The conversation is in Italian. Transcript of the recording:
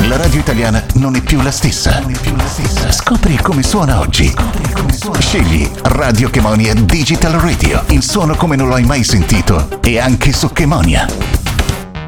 la radio italiana non è più la stessa. Scopri come suona oggi. Scegli Radio Chemonia Digital Radio. Il suono come non lo hai mai sentito e anche su Chemonia.